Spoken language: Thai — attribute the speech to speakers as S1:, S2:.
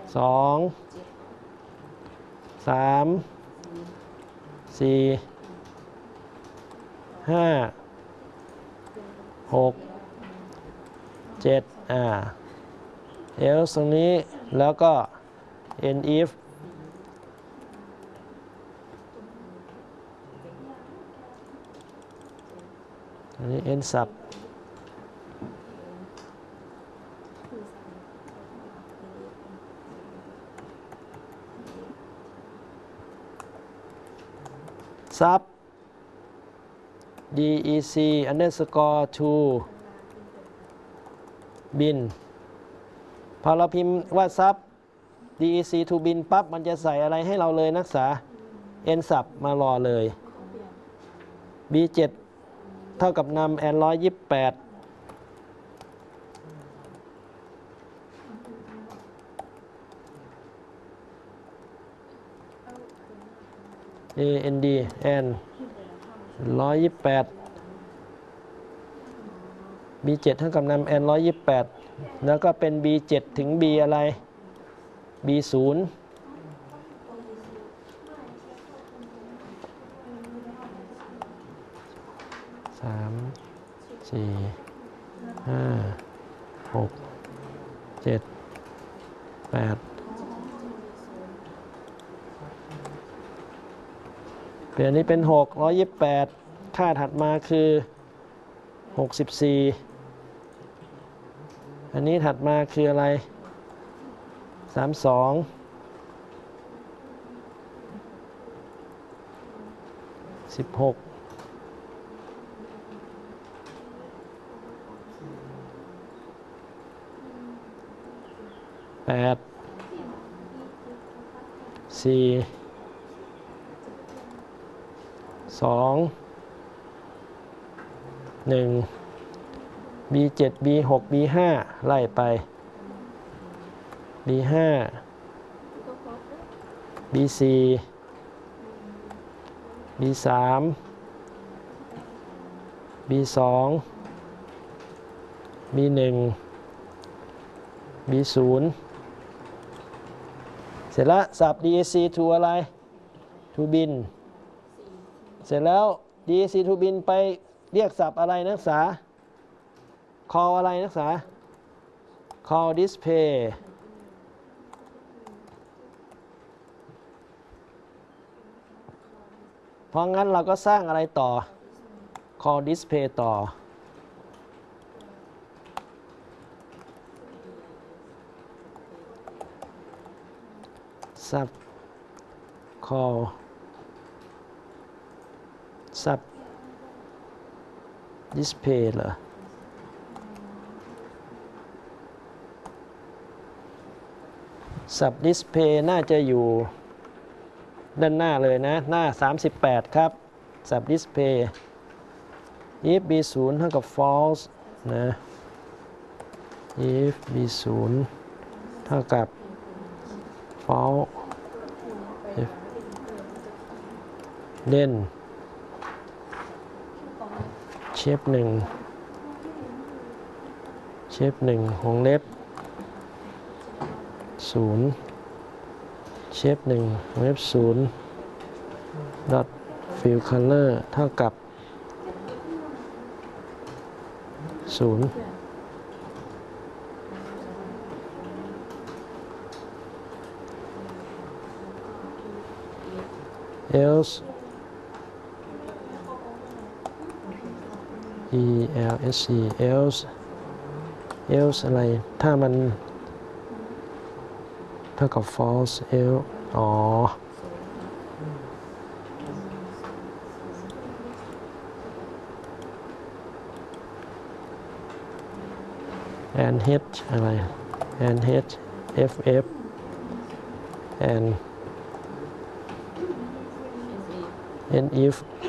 S1: 2 3 4 5 6 7else ตรงนี้แล้วก็ end if อันนี้ end sub sub dec underscore to bin พอเราพิมพ์ว่า sub dec to bin ปั๊บมันจะใส่อะไรให้เราเลยนักศึกษา n sub มารอเลย b7 เท่ากับนำ n 128and n 128 b7 เท่ากับนำ n 128แล้วก็เป็น b7 ถึง b อะไร b0 3 4 5 6 7 8เป็นอันนี้เป็น628ค่าถัดมาคือ64อันนี้ถัดมาคืออะไร32 16 8 4 2 1 b7 b6 b5 ไล่ไป b5 b4 b3 b2 b1 b0 เสร็จแล้วสับ dec to อะไร to bin เสร็จแล้ว dec to bin ไปเรียกสับอะไรนักศึกษา call อะไรนักศึกษา call display เพราะงั้นเราก็สร้างอะไรต่อ call display ต่อ sub call sub display เหรอ sub display น่าจะอยู่ด้านหน้าเลยนะหน้า38ครับ sub display if b0 เท่ากับ false นะ if b0 เท่ากับ false then shape 1 วงเล็บ0 shape 1 วงเล็บ0 dot fill color เท่ากับ0 else else อะไรถ้ามันเท่ากับ false else อ๋อ and h อะไร and h ff and if